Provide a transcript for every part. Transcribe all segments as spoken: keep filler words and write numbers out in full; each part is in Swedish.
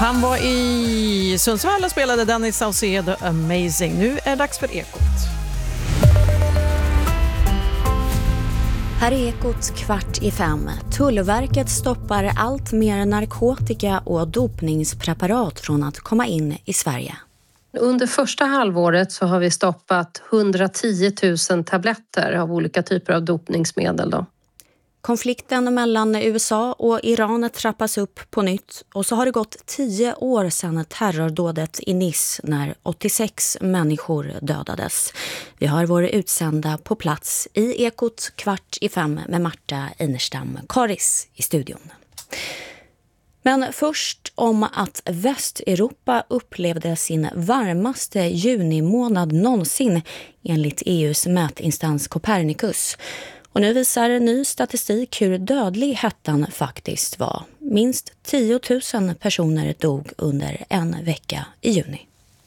Han var i Sundsvall och spelade Danny Saucedo Amazing. Nu är det dags för Ekot. Här är Ekot kvart i fem. Tullverket stoppar allt mer narkotika och dopningspreparat från att komma in i Sverige. Under första halvåret så har vi stoppat hundratio tusen tabletter av olika typer av dopningsmedel då. Konflikten mellan U S A och Iran trappas upp på nytt och så har det gått tio år sedan terrordådet i Nice när åttiosex människor dödades. Vi har vår utsända på plats i Ekot kvart i fem med Marta Einerstam Karis i studion. Men först om att Västeuropa upplevde sin varmaste junimånad någonsin enligt E U:s mätinstans Copernicus. Och nu visar ny statistik hur dödlig hettan faktiskt var. Minst tio tusen personer dog under en vecka i juni.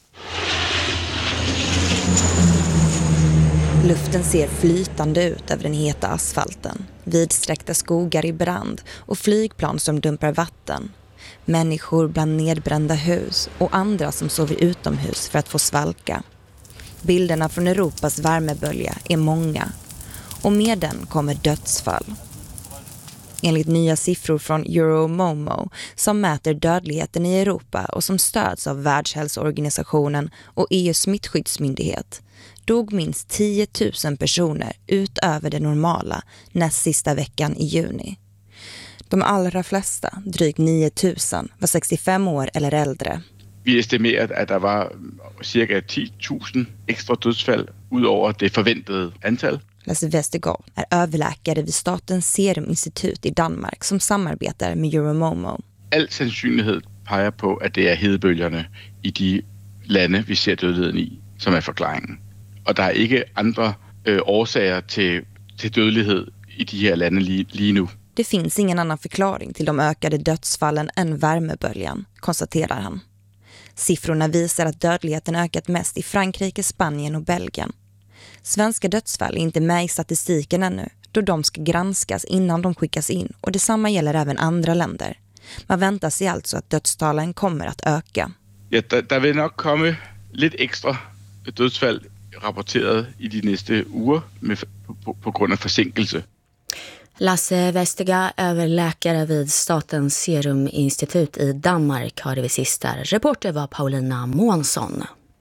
Luften ser flytande ut över den heta asfalten. Vidsträckta skogar i brand och flygplan som dumpar vatten. Människor bland nedbrända hus och andra som sover utomhus för att få svalka. Bilderna från Europas värmebölja är många. Och med den kommer dödsfall. Enligt nya siffror från Euromomo som mäter dödligheten i Europa och som stöds av Världshälsoorganisationen och E U:s smittskyddsmyndighet dog minst tio tusen personer utöver det normala näst sista veckan i juni. De allra flesta, drygt nio tusen, var sextiofem år eller äldre. Vi estimerade att det var cirka tio tusen extra dödsfall utöver det förväntade antal. Lasse Vestergaard är överläkare vid Statens Seruminstitut i Danmark som samarbetar med Euromomo. All sannsynlighed peger på att det är hedebølgerne i de lande vi ser dødeligheden i som är förklaringen. Och det är inte andra øh, årsager till, till dödlighet i de här lande lige, lige nu. Det finns ingen annan förklaring till de ökade dödsfallen än värmeböljan, konstaterar han. Siffrorna visar att dödligheten ökat mest i Frankrike, Spanien och Belgien. Svenska dödsfall är inte med i statistiken ännu, då de ska granskas innan de skickas in, och detsamma gäller även andra länder. Man väntar sig alltså att dödstalen kommer att öka. Ja, der, der vil nok komme lidt extra dödsfall rapporteret i de nästa uger med, på, på grund av försinkelse. Lasse Vestergaard, överläkare vid Statens Seruminstitut i Danmark, har det vid sista. Reporter var Paulina Månsson.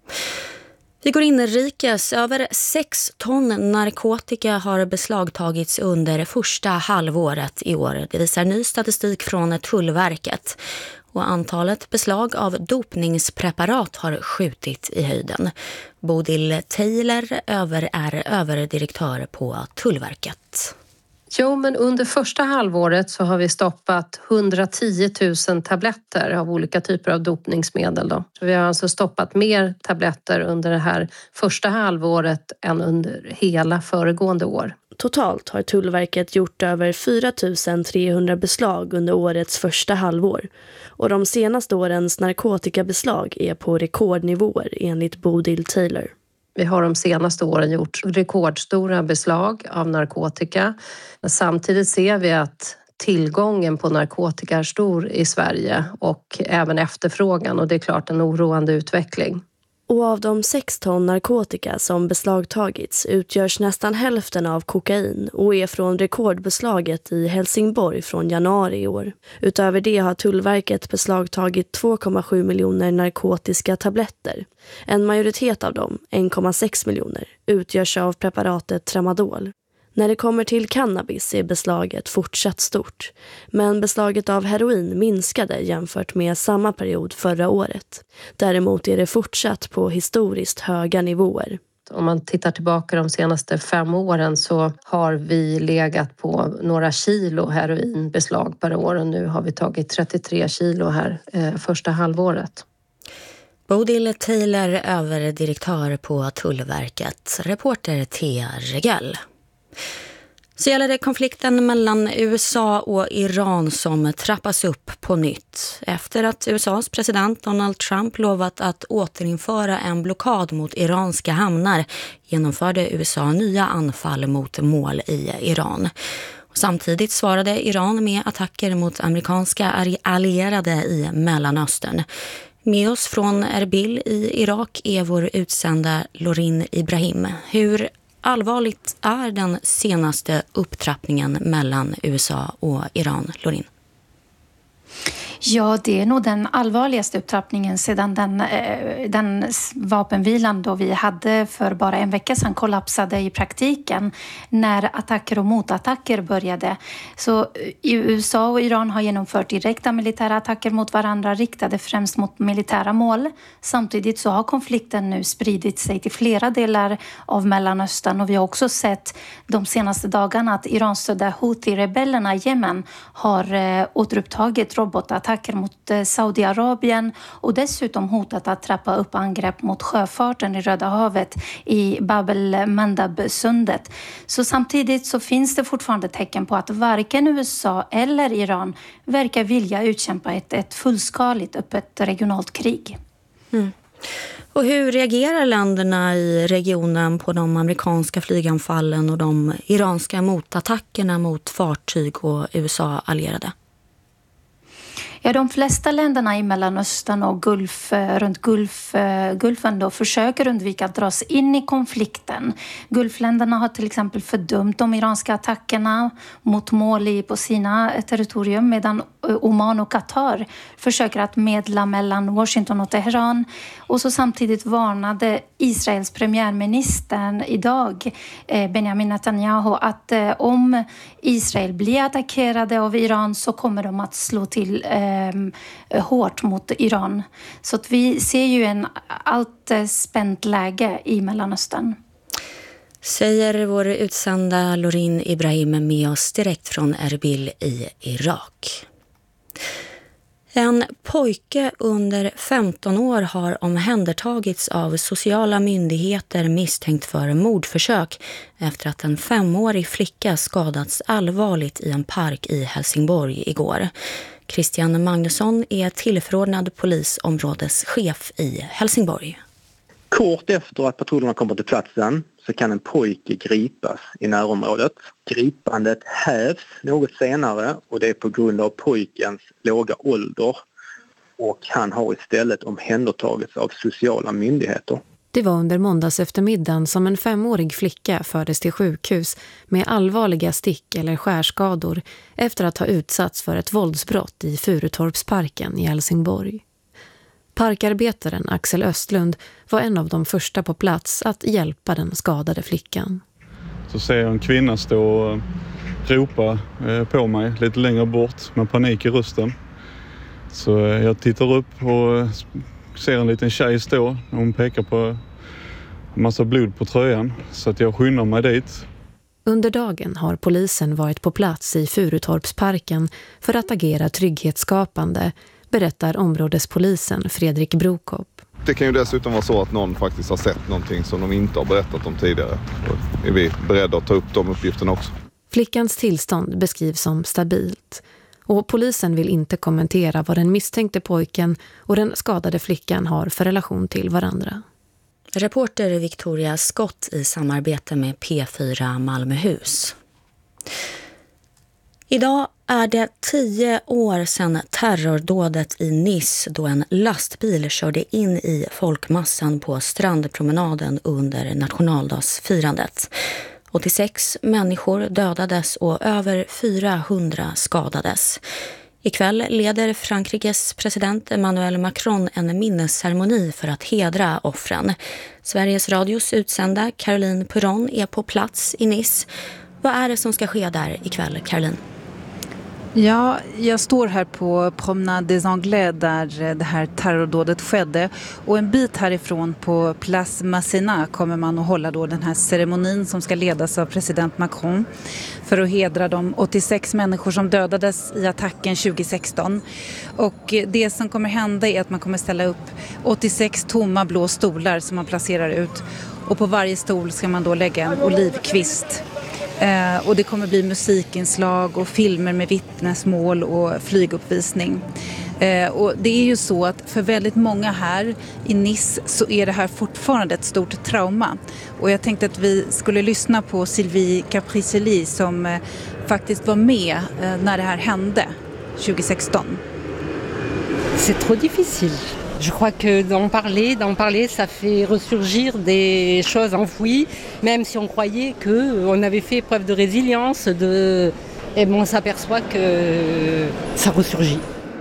Vi går in i rikes. Över sex ton narkotika har beslagtagits under första halvåret i år. Det visar ny statistik från Tullverket. Och antalet beslag av dopningspreparat har skjutit i höjden. Bodil Taylor över är överdirektör på Tullverket. Jo, men under första halvåret så har vi stoppat hundratio tusen tabletter av olika typer av dopningsmedel då. Så vi har alltså stoppat mer tabletter under det här första halvåret än under hela föregående år. Totalt har Tullverket gjort över fyra tusen trehundra beslag under årets första halvår. Och de senaste årens narkotikabeslag är på rekordnivåer enligt Bodil Taylor. Vi har de senaste åren gjort rekordstora beslag av narkotika. Samtidigt ser vi att tillgången på narkotika är stor i Sverige och även efterfrågan, och det är klart en oroande utveckling. Och av de sex ton narkotika som beslagtagits utgörs nästan hälften av kokain och är från rekordbeslaget i Helsingborg från januari i år. Utöver det har Tullverket beslagtagit två komma sju miljoner narkotiska tabletter. En majoritet av dem, en komma sex miljoner, utgörs av preparatet Tramadol. När det kommer till cannabis är beslaget fortsatt stort, men beslaget av heroin minskade jämfört med samma period förra året. Däremot är det fortsatt på historiskt höga nivåer. Om man tittar tillbaka de senaste fem åren så har vi legat på några kilo heroinbeslag per år, och nu har vi tagit trettiotre kilo här eh, första halvåret. Bodil Taylor, överdirektör på Tullverket. Reporter Thea Regell. Så gäller det konflikten mellan U S A och Iran som trappas upp på nytt. Efter att U S A:s president Donald Trump lovat att återinföra en blockad mot iranska hamnar genomförde U S A nya anfall mot mål i Iran. Samtidigt svarade Iran med attacker mot amerikanska allierade i Mellanöstern. Med oss från Erbil i Irak är vår utsända Lorin Ibrahim. Hur allvarligt är den senaste upptrappningen mellan U S A och Iran, Lorin? Ja, det är nog den allvarligaste upptrappningen sedan den, den vapenvilan då vi hade för bara en vecka sedan kollapsade i praktiken när attacker och motattacker började. Så U S A och Iran har genomfört direkta militära attacker mot varandra riktade främst mot militära mål. Samtidigt så har konflikten nu spridit sig till flera delar av Mellanöstern och vi har också sett de senaste dagarna att Iranstödda Houthi-rebellerna i Jemen har återupptagit robotattacker mot Saudiarabien och dessutom hotat att trappa upp angrepp mot sjöfarten i Röda havet i Bab el-Mandab-sundet. Så samtidigt så finns det fortfarande tecken på att varken U S A eller Iran verkar vilja utkämpa ett, ett fullskaligt öppet regionalt krig. Mm. Och hur reagerar länderna i regionen på de amerikanska flyganfallen och de iranska motattackerna mot fartyg och U S A-allierade? Ja, de flesta länderna i Mellanöstern och Gulf, runt Gulf, Gulfen då försöker undvika att dras in i konflikten. Gulfländerna har till exempel fördömt de iranska attackerna mot mål på sina territorium medan Oman och Qatar försöker att medla mellan Washington och Teheran. Och så samtidigt varnade Israels premiärministern idag, Benjamin Netanyahu, att om Israel blir attackerade av Iran så kommer de att slå till eh, hårt mot Iran. Så att vi ser ju en allt spänt läge i Mellanöstern. Säger vår utsända Lorin Ibrahim med oss direkt från Erbil i Irak. En pojke under femton år har omhändertagits av sociala myndigheter misstänkt för mordförsök efter att en femårig flicka skadats allvarligt i en park i Helsingborg igår. Christian Magnusson är tillförordnad polisområdeschef i Helsingborg. Kort efter att patrullerna kommer till platsen så kan en pojke gripas i närområdet. Gripandet hävs något senare och det är på grund av pojkens låga ålder och han har istället omhändertagits av sociala myndigheter. Det var under måndags eftermiddagen som en femårig flicka fördes till sjukhus med allvarliga stick- eller skärskador efter att ha utsatts för ett våldsbrott i Furutorpsparken i Helsingborg. Parkarbetaren Axel Östlund var en av de första på plats att hjälpa den skadade flickan. Så ser jag en kvinna stå och ropa på mig lite längre bort med panik i rösten. Så jag tittar upp och ser en liten tjej stå. Hon pekar på en massa blod på tröjan så att jag skyndar mig dit. Under dagen har polisen varit på plats i Furutorpsparken för att agera trygghetsskapande, berättar områdespolisen Fredrik Brokop. Det kan ju dessutom vara så att någon faktiskt har sett någonting som de inte har berättat om tidigare. Då är vi beredda att ta upp de uppgifterna också. Flickans tillstånd beskrivs som stabilt. Och polisen vill inte kommentera vad den misstänkte pojken och den skadade flickan har för relation till varandra. Reporter Victoria Skott i samarbete med P fyra Malmöhus. Idag är det tio år sedan terrordådet i Nice då en lastbil körde in i folkmassan på strandpromenaden under nationaldagsfirandet. åttiosex människor dödades och över fyrahundra skadades. Ikväll leder Frankrikes president Emmanuel Macron en minnesceremoni för att hedra offren. Sveriges Radios utsända Caroline Puron är på plats i Nice. Vad är det som ska ske där ikväll, Caroline? Ja, jag står här på Promenade des Anglais där det här terrordådet skedde. Och en bit härifrån på Place Masséna kommer man att hålla då den här ceremonin som ska ledas av president Macron för att hedra de åttiosex människor som dödades i attacken tjugo sexton. Och det som kommer hända är att man kommer ställa upp åttiosex tomma blå stolar som man placerar ut. Och på varje stol ska man då lägga en olivkvist. Eh, och det kommer bli musikinslag och filmer med vittnesmål och flyguppvisning. Eh, och det är ju så att för väldigt många här i Nice så är det här fortfarande ett stort trauma. Och jag tänkte att vi skulle lyssna på Sylvie Capriceli som eh, faktiskt var med när det här hände tjugo sexton? C'est trop difficile. Je crois que d'en parler, d'en parler, ça fait ressurgir des choses enfouies, même si on croyait qu'on avait fait preuve de résilience, de... et bon, on s'aperçoit que ça ressurgit.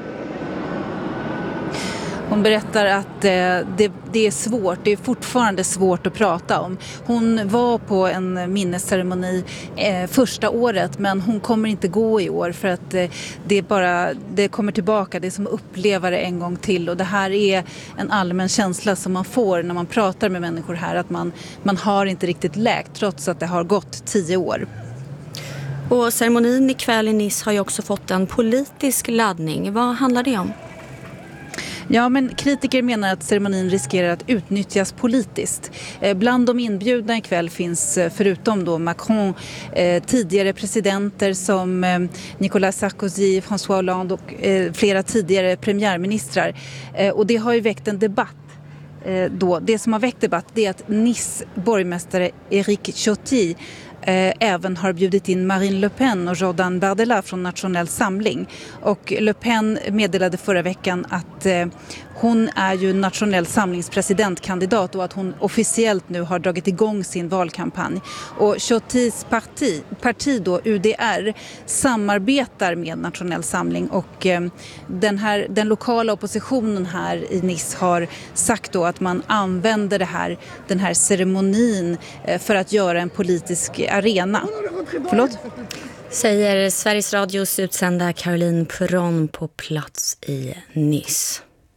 Hon berättar att det, det är svårt, det är fortfarande svårt att prata om. Hon var på en minnesceremoni eh, första året, men hon kommer inte gå i år för att eh, det, är bara, det kommer tillbaka, det är som att uppleva det en gång till. Och det här är en allmän känsla som man får när man pratar med människor här, att man, man har inte riktigt läkt trots att det har gått tio år. Och ceremonin ikväll i Nice har ju också fått en politisk laddning. Vad handlar det om? Ja, men kritiker menar att ceremonin riskerar att utnyttjas politiskt. Eh, bland de inbjudna ikväll finns, förutom då Macron, eh, tidigare presidenter som eh, Nicolas Sarkozy, François Hollande och eh, flera tidigare premiärministrar. Eh, och det har ju väckt en debatt. Eh, då. Det som har väckt debatt är att Nice borgmästare Éric Ciotti Eh, även har bjudit in Marine Le Pen och Jordan Bardella från Nationell Samling. Och Le Pen meddelade förra veckan att eh, hon är ju Nationell Samlings presidentkandidat och att hon officiellt nu har dragit igång sin valkampanj. Och Ciottis parti, parti då, U D R, samarbetar med Nationell Samling och eh, den, här, den lokala oppositionen här i Nice har sagt då att man använder det här, den här ceremonin eh, för att göra en politisk arena. Förlåt? Säger Sveriges Radios utsända Caroline Perron på plats i Nice.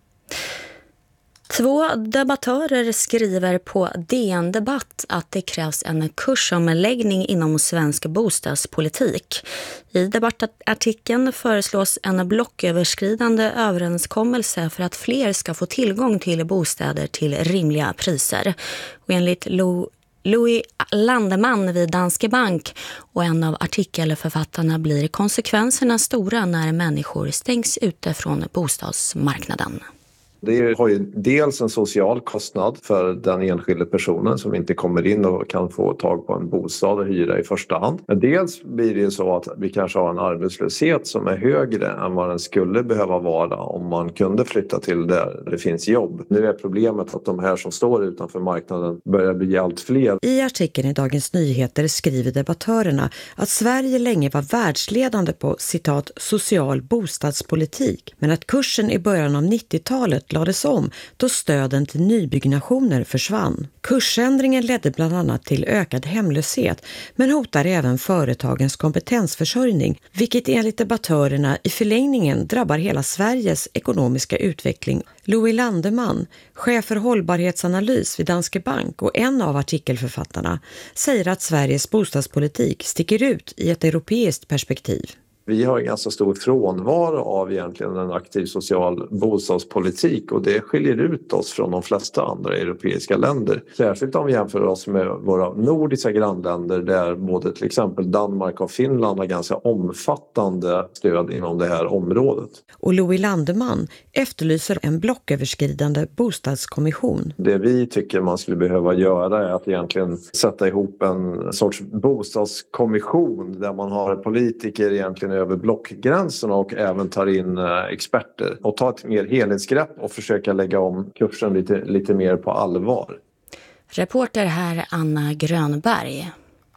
Två debattörer skriver på D N Debatt att det krävs en kursomläggning inom svensk bostadspolitik. I debattartikeln föreslås en blocköverskridande överenskommelse för att fler ska få tillgång till bostäder till rimliga priser. Och enligt Lo Louis Landeman vid Danske Bank och en av artikelförfattarna blir konsekvenserna stora när människor stängs ute från bostadsmarknaden. Det har ju dels en social kostnad för den enskilda personen som inte kommer in och kan få tag på en bostad och hyra i första hand. Men dels blir det ju så att vi kanske har en arbetslöshet som är högre än vad den skulle behöva vara om man kunde flytta till där det finns jobb. Nu är problemet att de här som står utanför marknaden börjar bli allt fler. I artikeln i Dagens Nyheter skriver debattörerna att Sverige länge var världsledande på citat social bostadspolitik, men att kursen i början av nittiotalet lades om då stöden till nybyggnationer försvann. Kursändringen ledde bland annat till ökad hemlöshet men hotar även företagens kompetensförsörjning, vilket enligt debattörerna i förlängningen drabbar hela Sveriges ekonomiska utveckling. Louis Landeman, chef för hållbarhetsanalys vid Danske Bank och en av artikelförfattarna, säger att Sveriges bostadspolitik sticker ut i ett europeiskt perspektiv. Vi har en ganska stor frånvaro av egentligen en aktiv social bostadspolitik och det skiljer ut oss från de flesta andra europeiska länder. Särskilt om vi jämför oss med våra nordiska grannländer där både till exempel Danmark och Finland har ganska omfattande stöd inom det här området. Och Louis Landeman efterlyser en blocköverskridande bostadskommission. Det vi tycker man skulle behöva göra är att egentligen sätta ihop en sorts bostadskommission där man har politiker egentligen över blockgränserna och även tar in experter och ta ett mer helhetsgrepp och försöka lägga om kursen lite, lite mer på allvar. Reporter här Anna Grönberg.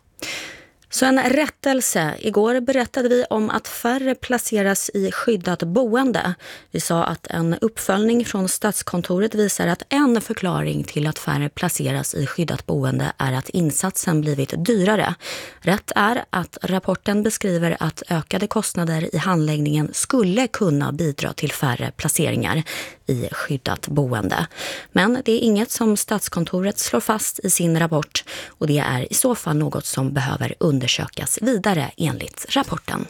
Så en rättelse. Igår berättade vi om att färre placeras i skyddat boende. Vi sa att en uppföljning från Statskontoret visar att en förklaring till att färre placeras i skyddat boende är att insatsen blivit dyrare. Rätt är att rapporten beskriver att ökade kostnader i handläggningen skulle kunna bidra till färre placeringar i skyddat boende. Men det är inget som Statskontoret slår fast i sin rapport och det är i så fall något som behöver undersökas vidare enligt rapporten.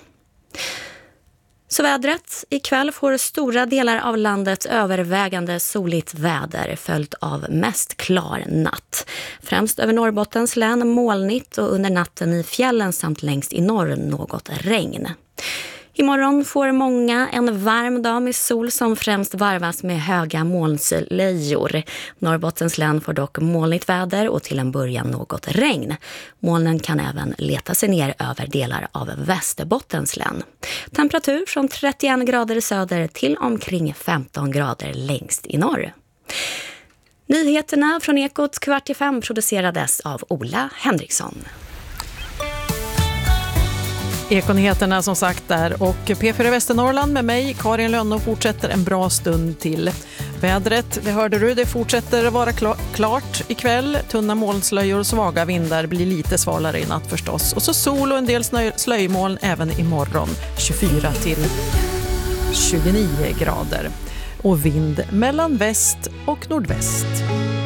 Så vädret. Ikväll får stora delar av landet övervägande soligt väder följt av mest klar natt. Främst över Norrbottens län molnigt och under natten i fjällen samt längst i norr något regn. Imorgon får många en varm dag med sol som främst varvas med höga molnslöjor. Norrbottens län får dock molnigt väder och till en början något regn. Molnen kan även leta sig ner över delar av Västerbottens län. Temperatur från trettioen grader i söder till omkring femton grader längst i norr. Nyheterna från Ekot kvart i fem producerades av Ola Henriksson. Ekonyheterna som sagt där och P fyra Västernorrland med mig, Karin Lönno, fortsätter en bra stund till. Vädret, det hörde du, det fortsätter vara klart ikväll. Tunna molnslöjor och svaga vindar blir lite svalare i natt förstås. Och så sol och en del slöjmoln även imorgon, tjugofyra till tjugonio grader. Och vind mellan väst och nordväst.